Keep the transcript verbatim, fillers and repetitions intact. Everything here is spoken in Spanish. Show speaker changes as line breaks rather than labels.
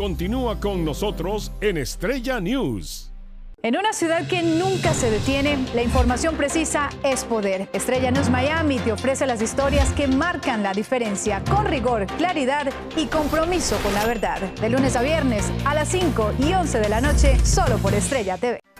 Continúa con nosotros en Estrella News.
En una ciudad que nunca se detiene, la información precisa es poder. Estrella News Miami te ofrece las historias que marcan la diferencia, con rigor, claridad y compromiso con la verdad. De lunes a viernes a las cinco y once de la noche, solo por Estrella T V.